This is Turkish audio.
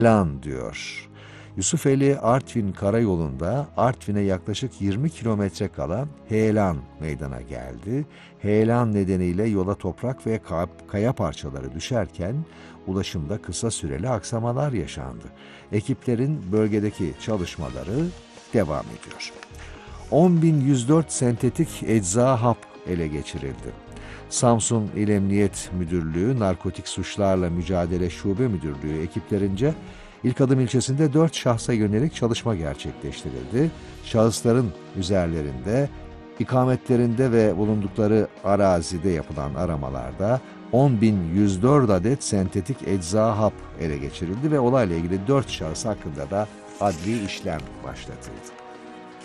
Heyelan diyor. Yusufeli Artvin Karayolu'nda Artvin'e yaklaşık 20 kilometre kala heyelan meydana geldi. Heyelan nedeniyle yola toprak ve kaya parçaları düşerken ulaşımda kısa süreli aksamalar yaşandı. Ekiplerin bölgedeki çalışmaları devam ediyor. 10.104 sentetik ecza hap ele geçirildi. Samsun İl Emniyet Müdürlüğü Narkotik Suçlarla Mücadele Şube Müdürlüğü ekiplerince İlkadım ilçesinde 4 şahsa yönelik çalışma gerçekleştirildi. Şahısların üzerlerinde, ikametlerinde ve bulundukları arazide yapılan aramalarda 10.104 adet sentetik ecza hap ele geçirildi ve olayla ilgili 4 şahıs hakkında da adli işlem başlatıldı.